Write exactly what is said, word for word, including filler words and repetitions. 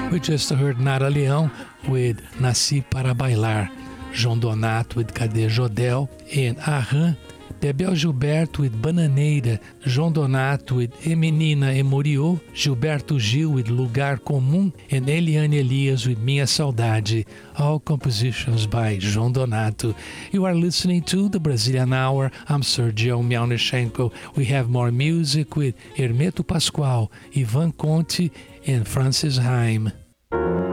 We just heard Nara Leão with Nasci para Bailar, João Donato with Cadê Jodel, and Aham, Bebel Gilberto with Bananeira, João Donato with E Menina e Moriô, Gilberto Gil with Lugar Comum, and Eliane Elias with Minha Saudade, all compositions by João Donato. You are listening to the Brazilian Hour. I'm Sergio Melnichenko. We have more music with Hermeto Pascoal, Ivan Conte, and Francis Haim.